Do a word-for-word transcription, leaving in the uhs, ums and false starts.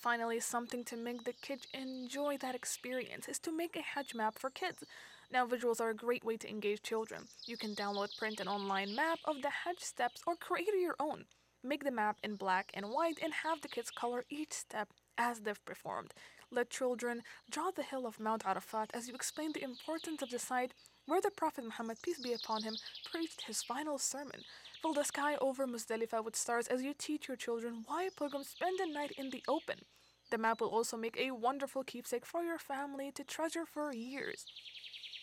finally, something to make the kids enjoy that experience is to make a Hajj map for kids. Now, visuals are a great way to engage children. You can download, print an online map of the Hajj steps or create your own. Make the map in black and white and have the kids color each step as they've performed. Let children draw the hill of Mount Arafat as you explain the importance of the site where the Prophet Muhammad, peace be upon him, preached his final sermon. Fill the sky over Muzdalifah with stars as you teach your children why pilgrims spend the night in the open. The map will also make a wonderful keepsake for your family to treasure for years.